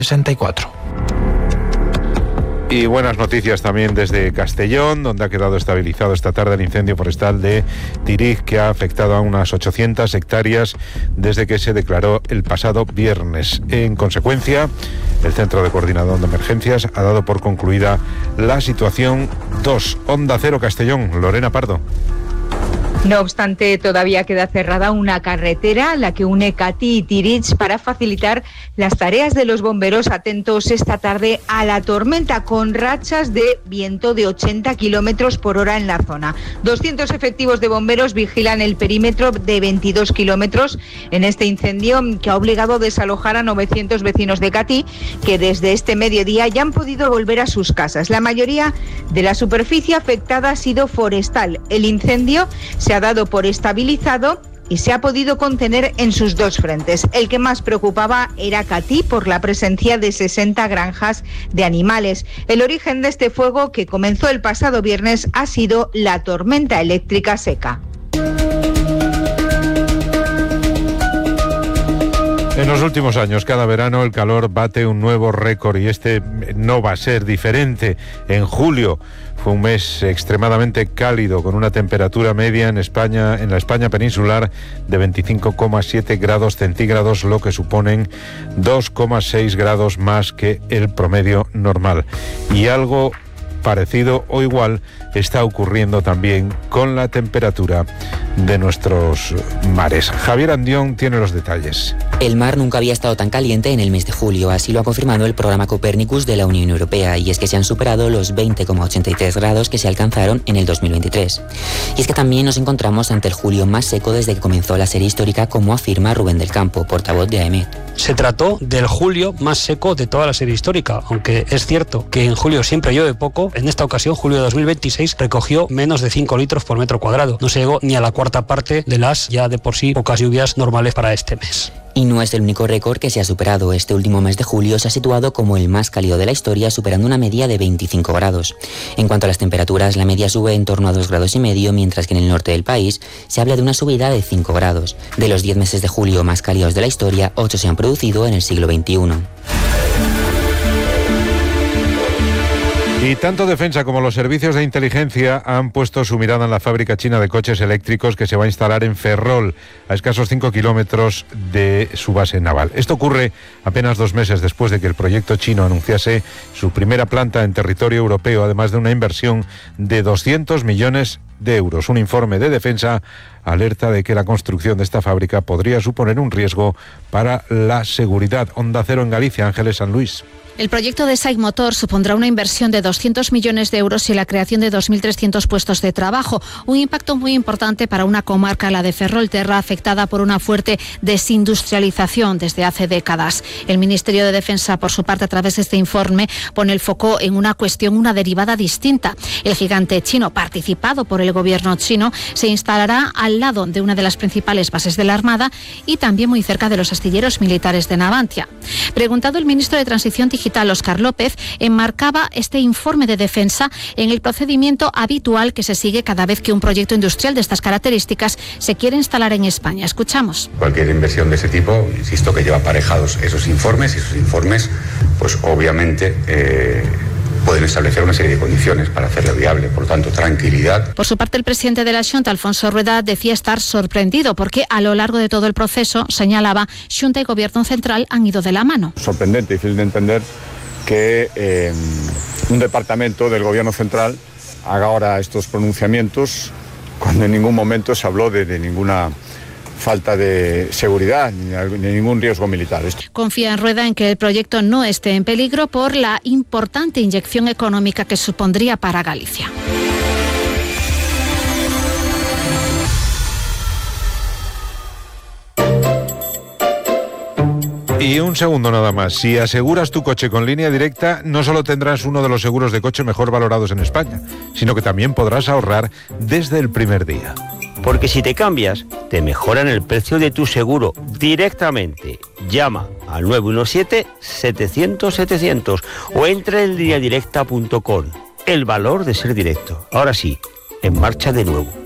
64. Y buenas noticias también desde Castellón, donde ha quedado estabilizado esta tarde el incendio forestal de Tírig, que ha afectado a unas 800 hectáreas desde que se declaró el pasado viernes. En consecuencia, el Centro de Coordinación de Emergencias ha dado por concluida la situación 2. Onda Cero Castellón, Lorena Pardo. No obstante, todavía queda cerrada una carretera, la que une Catí y Tírig, para facilitar las tareas de los bomberos atentos esta tarde a la tormenta, con rachas de viento de 80 kilómetros por hora en la zona. 200 efectivos de bomberos vigilan el perímetro de 22 kilómetros en este incendio, que ha obligado a desalojar a 900 vecinos de Catí, que desde este mediodía ya han podido volver a sus casas. La mayoría de la superficie afectada ha sido forestal. El incendio se ha dado por estabilizado y se ha podido contener en sus dos frentes. El que más preocupaba era Catí, por la presencia de 60 granjas de animales. El origen de este fuego, que comenzó el pasado viernes, ha sido la tormenta eléctrica seca. En los últimos años, cada verano el calor bate un nuevo récord, y este no va a ser diferente. En julio fue un mes extremadamente cálido, con una temperatura media en la España peninsular de 25,7 grados centígrados, lo que suponen 2,6 grados más que el promedio normal. Y algo parecido o igual está ocurriendo también con la temperatura de nuestros mares. Javier Andión tiene los detalles. El mar nunca había estado tan caliente en el mes de julio, así lo ha confirmado el programa Copernicus de la Unión Europea, y es que se han superado los 20,83 grados que se alcanzaron en el 2023. Y es que también nos encontramos ante el julio más seco desde que comenzó la serie histórica, como afirma Rubén del Campo, portavoz de AEMET. Se trató del julio más seco de toda la serie histórica, aunque es cierto que en julio siempre llueve poco. En esta ocasión, julio de 2026 recogió menos de 5 litros por metro cuadrado. No se llegó ni a la cuarta parte de las ya de por sí pocas lluvias normales para este mes. Y no es el único récord que se ha superado. Este último mes de julio se ha situado como el más cálido de la historia, superando una media de 25 grados. En cuanto a las temperaturas, la media sube en torno a 2,5 grados, mientras que en el norte del país se habla de una subida de 5 grados. De los 10 meses de julio más cálidos de la historia, 8 se han producido en el siglo XXI. Y tanto Defensa como los servicios de inteligencia han puesto su mirada en la fábrica china de coches eléctricos que se va a instalar en Ferrol, a escasos 5 kilómetros de su base naval. Esto ocurre apenas 2 meses después de que el proyecto chino anunciase su primera planta en territorio europeo, además de una inversión de 200 millones de euros. Un informe de Defensa alerta de que la construcción de esta fábrica podría suponer un riesgo para la seguridad. Onda Cero en Galicia, Ángeles San Luis. El proyecto de SAIC Motor supondrá una inversión de 200 millones de euros y la creación de 2.300 puestos de trabajo, un impacto muy importante para una comarca, la de Ferrolterra, afectada por una fuerte desindustrialización desde hace décadas. El Ministerio de Defensa, por su parte, a través de este informe, pone el foco en una cuestión, una derivada distinta. El gigante chino, participado por el gobierno chino, se instalará al lado de una de las principales bases de la Armada y también muy cerca de los astilleros militares de Navantia. Preguntado, el ministro de Transición Digital, Óscar López, enmarcaba este informe de Defensa en el procedimiento habitual que se sigue cada vez que un proyecto industrial de estas características se quiere instalar en España. Escuchamos. Cualquier inversión de ese tipo, insisto, que lleva aparejados esos informes, y esos informes, pues obviamente pueden establecer una serie de condiciones para hacerlo viable. Por lo tanto, tranquilidad. Por su parte, el presidente de la Xunta, Alfonso Rueda, decía estar sorprendido porque a lo largo de todo el proceso, señalaba, Xunta y Gobierno Central han ido de la mano. Sorprendente, difícil de entender que un departamento del Gobierno Central haga ahora estos pronunciamientos cuando en ningún momento se habló de ninguna falta de seguridad ni ningún riesgo militar. Confía en Rueda en que el proyecto no esté en peligro por la importante inyección económica que supondría para Galicia. Y un segundo nada más. Si aseguras tu coche con Línea Directa, no solo tendrás uno de los seguros de coche mejor valorados en España, sino que también podrás ahorrar desde el primer día. Porque si te cambias, te mejoran el precio de tu seguro directamente. Llama al 917-700-700 o entra en lineadirecta.com. El valor de ser directo. Ahora sí, en marcha de nuevo.